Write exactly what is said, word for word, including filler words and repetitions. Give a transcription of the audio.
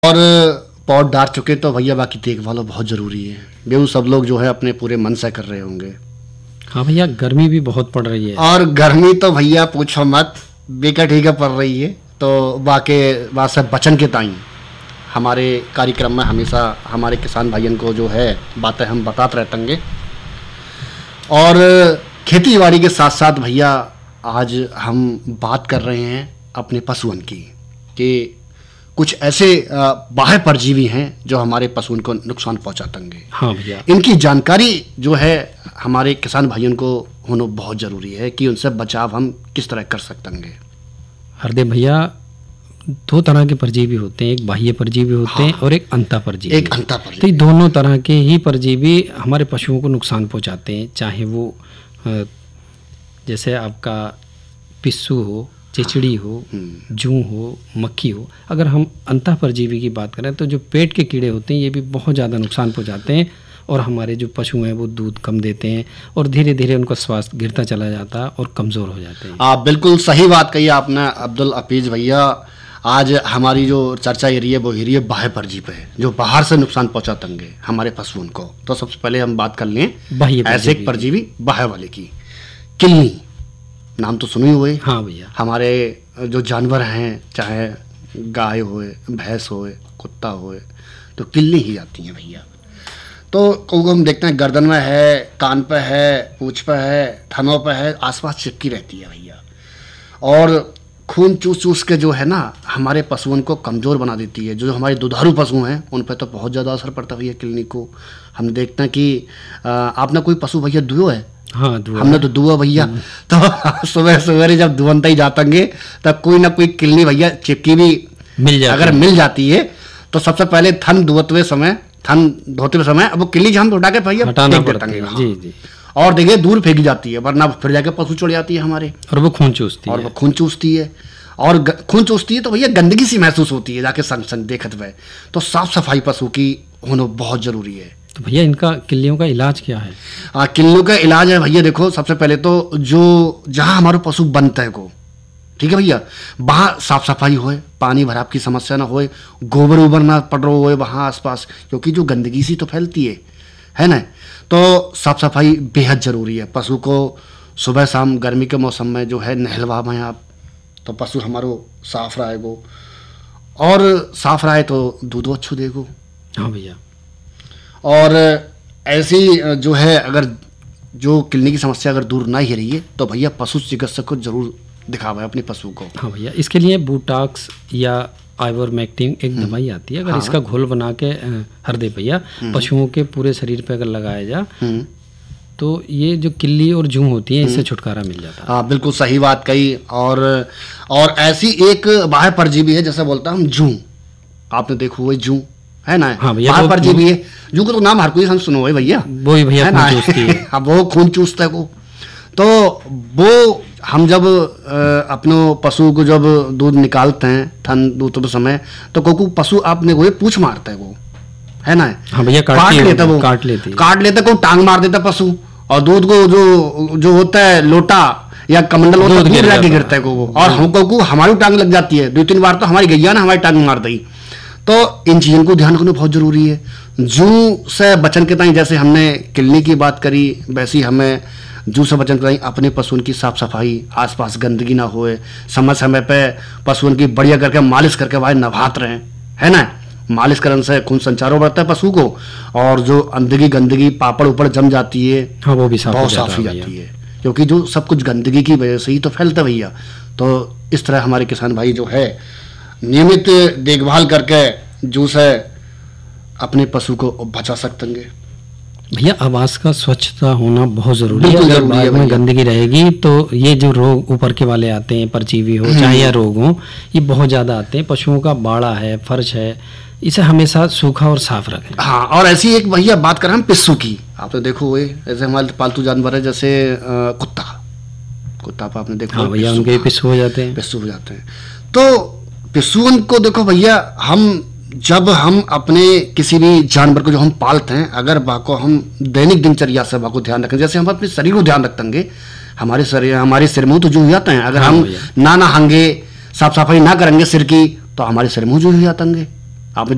और पौध डाल चुके तो भैया बाकी देखभाल बहुत ज़रूरी है। बेहू सब लोग जो है अपने पूरे मन से कर रहे होंगे। हाँ भैया, गर्मी भी बहुत पड़ रही है। और गर्मी तो भैया पूछो मत, बेका ठीक है पड़ रही है। तो बाकी बात से बचन के ताई हमारे कार्यक्रम में हमेशा हमारे किसान भाइयों को जो है बातें हम बताते रहेंगे। और खेती बाड़ी के साथ साथ भैया आज हम बात कर रहे हैं अपने पशुओं की कि कुछ ऐसे बाह्य परजीवी हैं जो हमारे पशुओं को नुकसान पहुंचातेंगे। हाँ भैया, इनकी जानकारी जो है हमारे किसान भाइयों को होना बहुत ज़रूरी है कि उनसे बचाव हम किस तरह कर सकतेंगे। हरदेव भैया, दो तरह के परजीवी होते हैं, एक बाह्य परजीवी होते हाँ, हैं और एक अंतः परजीवी। एक अंतः परजीवी। तो ये दोनों तरह के ही परजीवी हमारे पशुओं को नुकसान पहुंचाते हैं, चाहे वो जैसे आपका पिस्सू हो, चिचड़ी हो, जूं हो, मक्खी हो। अगर हम अंतः परजीवी की बात करें तो जो पेट के कीड़े होते हैं ये भी बहुत ज़्यादा नुकसान पहुंचाते हैं और हमारे जो पशु हैं वो दूध कम देते हैं और धीरे धीरे उनका स्वास्थ्य गिरता चला जाता है और कमज़ोर हो जाते हैं। आप बिल्कुल सही बात कही आपने अब्दुल हफीज भैया। आज हमारी जो चर्चा ये रही है वो ही रही है बाह्य परजीवी पे जो बाहर से नुकसान पहुंचातेंगे हमारे पशुओं को। तो सबसे पहले हम बात कर लें बाह्य ऐसे एक परजीवी बाह्य वाले की। किल्ली नाम तो सुने हुए। हाँ भैया, हमारे जो जानवर हैं, चाहे गाय होए, भैंस होए, कुत्ता होए, तो किल्ली ही आती हैं भैया। तो को हम देखते हैं गर्दन में है, कान पे है, पूंछ पे है, थनों पे है, आसपास चिपकी रहती है भैया। और खून चूस चूस के जो है ना हमारे पशुओं को कमज़ोर बना देती है। जो हमारे दुधारू पशु हैं उन पर तो बहुत ज़्यादा असर पड़ता है भैया किल्ली को। हम देखते हैं कि आपने कोई पशु भैया दुयो है? हाँ, हमने तो दुआ भैया। तो सुबह सवेरे जब दुवंता ही जातेंगे तब कोई ना कोई किल्ली भैया चिपकी भी मिल जाती अगर मिल जाती है तो सबसे पहले थन धोते समय थन धोते हुए समय अब वो किल्ली जान उठा के भैया हटाना फेंक पड़ता देते है। हैं। जी जी। और देखिए दूर फेंक जाती है, वरना फिर जाके पशु चढ़ जाती है हमारे और वो खून चूसती और है। वो खून चूसती है और ग, खून चूसती है तो भैया गंदगी सी महसूस होती है जाके संग संग देखत हुए। तो साफ सफाई पशु की होना बहुत जरूरी है। तो भैया इनका किल्लियों का इलाज क्या है? आ, किल्लियों का इलाज है भैया, देखो सबसे पहले तो जो जहाँ हमारे पशु बनता है को, ठीक है भैया, वहाँ साफ सफाई होए, पानी भराव की समस्या ना होए, गोबर उबर ना पड़ रहा होए वहाँ आसपास, क्योंकि जो गंदगी सी तो फैलती है है ना। तो साफ सफाई बेहद ज़रूरी है। पशु को सुबह शाम गर्मी के मौसम में जो है नहलवाएं आप तो पशु हमारो साफ रहेगो और साफ रहे तो दूध अच्छू देगो। हाँ भैया। और ऐसी जो है अगर जो किल्ली की समस्या अगर दूर ना ही रही है तो भैया पशु चिकित्सक को जरूर दिखावे अपने पशु को। हाँ भैया, इसके लिए बूटाक्स या आइवरमेक्टिन एक दवाई आती है। अगर हाँ। इसका इसका घोल बना के हरदे भैया पशुओं के पूरे शरीर पे अगर लगाया जा तो ये जो किल्ली और जूं होती है इससे छुटकारा मिल जाता है। हाँ बिल्कुल सही बात कही। और और ऐसी एक बाह्य परजीवी है जैसे बोलता हम जूं, आपने देखो वो जूं है ना। हाँ भैया, बाह्य वो- परजीवी है। जूं को तो नाम हर कोई हम सुनो है भैया, वो ही भैया है खून ना। चूसती है। हाँ वो खून चूसता है वो। तो वो हम जब अपनों पशु को जब दूध निकालते हैं थन दूध समय तो कोकू पशु आपने वो पूछ मारता है वो, है ना। हाँ भैया, काट काटती है लेता वो, वो काट लेती है। काट लेता को टांग मार देता पशु और दूध को जो जो होता है लोटा या कमंडल होता है दूध दूध गिर जाके जाता गिरता है को वो। और हमको को हमारी टांग लग जाती है, दो तीन बार तो हमारी गैया ना हमारी टांग मार दी। तो इन चीज़ों को ध्यान रखना बहुत जरूरी है। जूं से बचन के ताई जैसे हमने किल्ली की बात करी वैसी हमें जूं से बचन के ताई अपने पशुओं की साफ सफाई, आसपास गंदगी ना होए, समय समय पे पशुओं की बढ़िया करके मालिश करके भाई नभात रहे, है ना। मालिश करने से खून संचार बढ़ता है पशु को और जो अंदगी गंदगी पापड़ ऊपर जम जाती है हाँ वो भी साफ हो बहुत जाता साफ हो है जाती है, क्योंकि जो सब कुछ गंदगी की वजह से ही तो फैलता भैया। तो इस तरह हमारे किसान भाई जो है नियमित देखभाल करके जू से अपने पशु को बचा सकतेंगे। भैया आवास का स्वच्छता होना बहुत जरूरी है। बिल्कुल अगर जरूरी है बाग में भैया। गंदगी रहेगी तो ये जो रोग ऊपर के वाले आते हैं, परजीवी हो चाहे या रोग हो, ये बहुत ज्यादा आते हैं। पशुओं का बाड़ा है, फर्श है, इसे हमेशा सूखा और साफ रखें। हाँ, और ऐसी एक भैया बात करें हम पिस्सू की, आप तो देखो ये ऐसे हमारे पालतू जानवर है जैसे अ, कुत्ता कुत्ता पर आपने देखा हाँ होगा, भैया, पिस्सू, उनके हाँ, पिस्सू हो जाते हैं। पिस्सू हो जाते हैं। तो पिस्सुओं को देखो भैया, हम जब हम अपने किसी भी जानवर को जो हम पालते हैं अगर बाको हम दैनिक दिनचर्या से बाको ध्यान रखें, जैसे हम अपने शरीर को ध्यान रखेंगे, हमारे शरीर हमारे सिर मुंह तो जो हो जाते हैं, अगर हाँ हम भैया। ना नहाएंगे, साफ सफाई ना करेंगे सिर की, तो हमारे सिर मुंह जो हो जातेंगे।